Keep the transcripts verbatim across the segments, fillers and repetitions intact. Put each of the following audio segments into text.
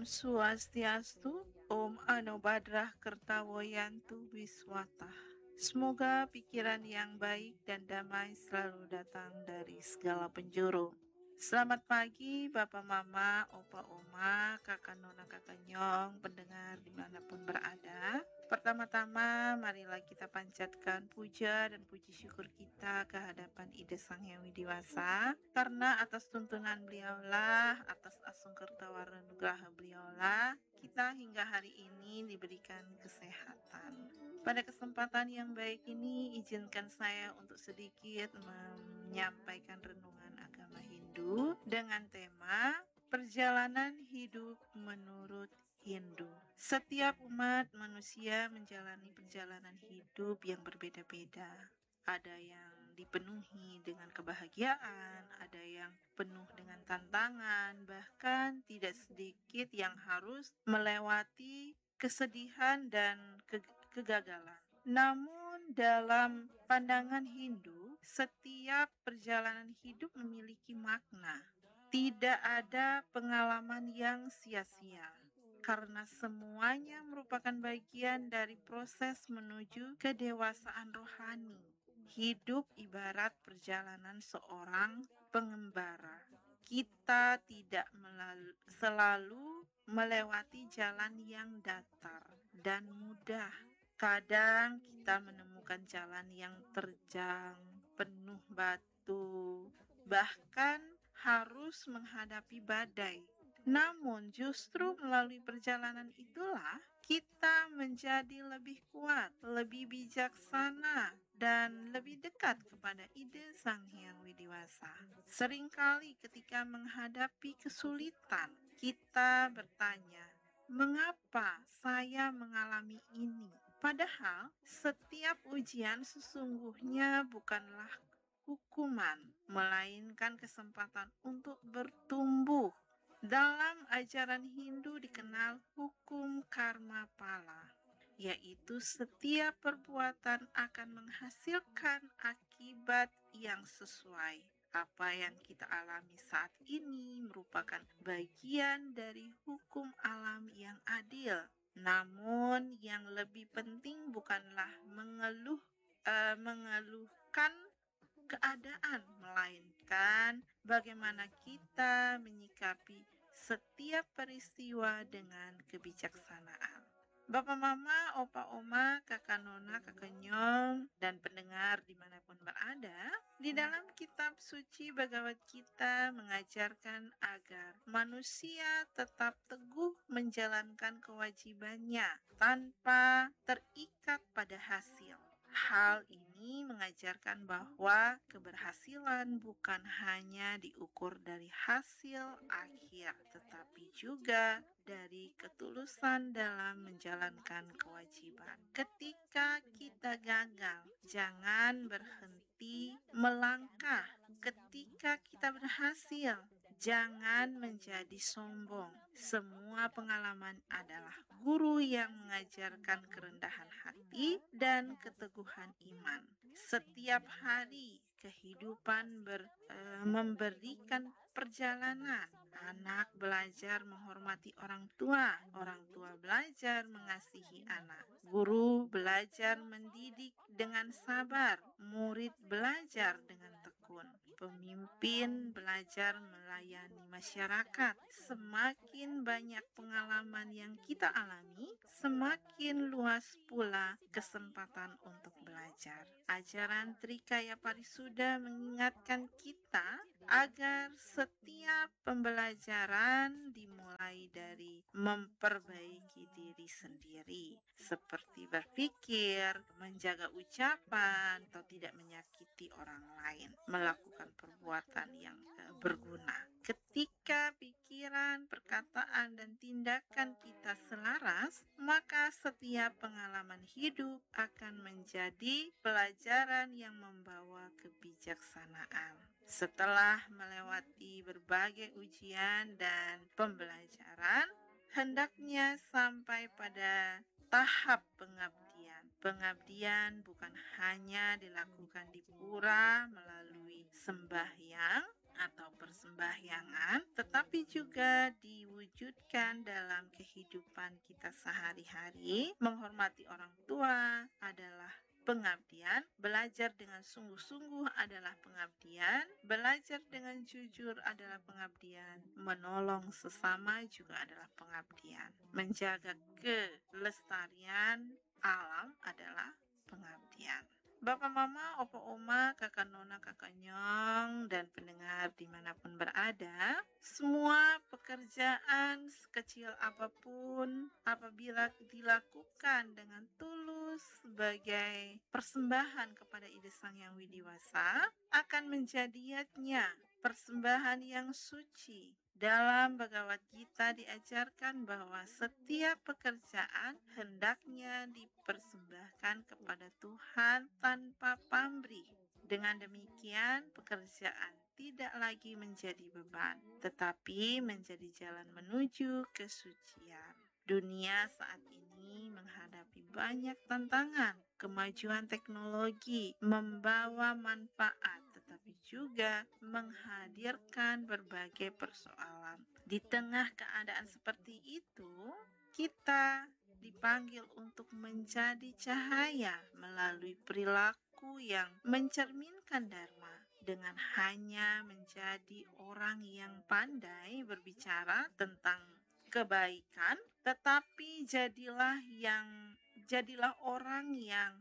Om Swastiastu, Om Anobadrah Kertawoyantu Biswatah. Semoga pikiran yang baik dan damai selalu datang dari segala penjuru. Selamat pagi Bapak Mama, Opa Oma, Kakak Nona, Kakak Nyong, pendengar dimanapun berada. Pertama-tama marilah kita panjatkan puja dan puji syukur kita ke hadapan Ida Sang Hyang Widiwasa, karena atas tuntunan beliaulah, atas asungkertawara nugraha beliaulah, kita hingga hari ini diberikan kesehatan. Pada kesempatan yang baik ini, izinkan saya untuk sedikit menyampaikan renungan agama Hindu dengan tema Perjalanan Hidup Menurut Hindu. Setiap umat manusia menjalani perjalanan hidup yang berbeda-beda. Ada yang dipenuhi dengan kebahagiaan, ada yang penuh dengan tantangan, bahkan tidak sedikit yang harus melewati kesedihan dan ke- kegagalan. Namun dalam pandangan Hindu, setiap perjalanan hidup memiliki makna. Tidak ada pengalaman yang sia-sia, karena semuanya merupakan bagian dari proses menuju kedewasaan rohani. Hidup ibarat perjalanan seorang pengembara. Kita tidak melal- selalu melewati jalan yang datar dan mudah. Kadang kita menemukan jalan yang terjang, penuh batu, bahkan harus menghadapi badai. Namun justru melalui perjalanan itulah kita menjadi lebih kuat, lebih bijaksana, dan lebih dekat kepada ide Sang Hyang Widiwasa. Seringkali ketika menghadapi kesulitan, kita bertanya, mengapa saya mengalami ini? Padahal setiap ujian sesungguhnya bukanlah hukuman, melainkan kesempatan untuk bertumbuh. Dalam ajaran Hindu dikenal hukum karma pala, yaitu setiap perbuatan akan menghasilkan akibat yang sesuai. Apa yang kita alami saat ini merupakan bagian dari hukum alam yang adil. Namun yang lebih penting bukanlah mengeluh, eh, mengeluhkan keadaan, melainkan bagaimana kita menyikapi setiap peristiwa dengan kebijaksanaan. Bapak Mama, Opa Oma, Kakak Nona, Kakak Nyong, dan pendengar dimanapun berada, di dalam kitab suci Bhagavad Gita mengajarkan agar manusia tetap teguh menjalankan kewajibannya tanpa terikat pada hasil. Hal ini mengajarkan bahwa keberhasilan bukan hanya diukur dari hasil akhir, tetapi juga dari ketulusan dalam menjalankan kewajiban. Ketika kita gagal, jangan berhenti melangkah. Ketika kita berhasil, jangan menjadi sombong. Semua pengalaman adalah guru yang mengajarkan kerendahan hati dan keteguhan iman. Setiap hari kehidupan ber, e, memberikan perjalanan. Anak belajar menghormati orang tua, orang tua belajar mengasihi anak. Guru belajar mendidik dengan sabar, murid belajar dengan tekun. Pemimpin belajar melayani masyarakat. Semakin banyak pengalaman yang kita alami, semakin luas pula kesempatan untuk belajar. Ajaran Trikaya Parisuda mengingatkan kita agar setiap pembelajaran dimulai dari memperbaiki diri sendiri, seperti berpikir, menjaga ucapan, atau tidak menyakiti orang lain, melakukan perbuatan yang eh, berguna. Ketika pikiran, perkataan, dan tindakan kita selaras, maka setiap pengalaman hidup akan menjadi pelajaran yang membawa kebijaksanaan. Setelah melewati berbagai ujian dan pembelajaran, hendaknya sampai pada tahap pengabdian. Pengabdian bukan hanya dilakukan di pura melalui sembahyang atau persembahyangan, tetapi juga diwujudkan dalam kehidupan kita sehari-hari. Menghormati orang tua adalah pengabdian, belajar dengan sungguh-sungguh adalah pengabdian, belajar dengan jujur adalah pengabdian, menolong sesama juga adalah pengabdian, menjaga kelestarian alam adalah pengabdian. Bapak, Mama, Opa, Oma, Kakak Nona, Kakak Nyong, dan pendengar dimanapun berada, semua pekerjaan sekecil apapun apabila dilakukan dengan tulus sebagai persembahan kepada Ide Sang Yang Widiwasa akan menjadi yatnya persembahan yang suci. Dalam Bhagavad Gita diajarkan bahwa setiap pekerjaan hendaknya dipersembahkan kepada Tuhan tanpa pamrih. Dengan demikian, pekerjaan tidak lagi menjadi beban, tetapi menjadi jalan menuju kesucian. Dunia saat ini menghadapi banyak tantangan. Kemajuan teknologi membawa manfaat, tetapi juga menghadirkan berbagai persoalan. Di tengah keadaan seperti itu, kita dipanggil untuk menjadi cahaya melalui perilaku yang mencerminkan Dharma. Dengan hanya menjadi orang yang pandai berbicara tentang kebaikan, tetapi jadilah yang jadilah orang yang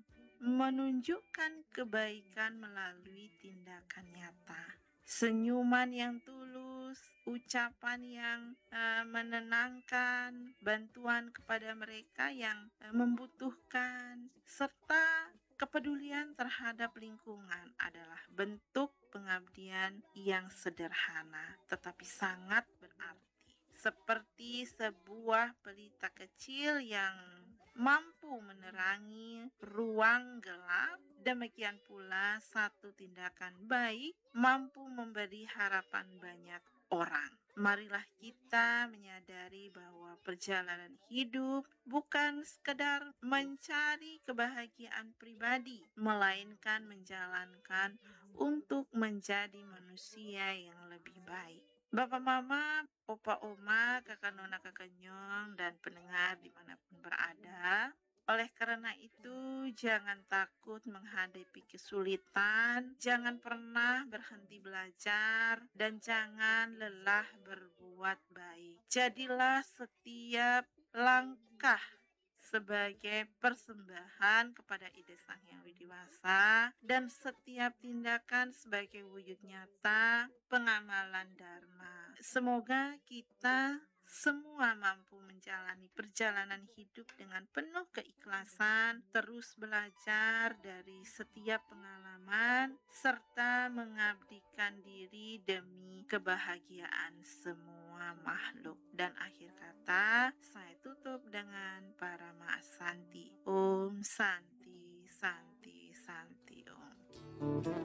menunjukkan kebaikan melalui tindakan nyata. Senyuman yang tulus, ucapan yang uh, menenangkan, bantuan kepada mereka yang uh, membutuhkan, serta kepedulian terhadap lingkungan adalah bentuk pengabdian yang sederhana tetapi sangat berarti. Seperti sebuah pelita kecil yang mampu menerangi ruang gelap, demikian pula satu tindakan baik mampu memberi harapan banyak orang. Marilah kita menyadari bahwa perjalanan hidup bukan sekedar mencari kebahagiaan pribadi, melainkan menjalankan untuk menjadi manusia yang lebih baik. Bapak, Mama, Opa, Oma, Kakak Nona, Kakak Nyong, dan pendengar dimanapun berada, oleh karena itu, jangan takut menghadapi kesulitan, jangan pernah berhenti belajar, dan jangan lelah berbuat baik. Jadilah setiap langkah sebagai persembahan kepada Ide Sang Yang Widiwasa dan setiap tindakan sebagai wujud nyata pengamalan Dharma. Semoga kita semua mampu menjalani perjalanan hidup dengan penuh keikhlasan, terus belajar dari setiap pengalaman, serta mengabdikan diri demi kebahagiaan semua makhluk. Dan akhir kata, saya tutup dengan Parama Santi. Om Santi, Santi, Santi Om.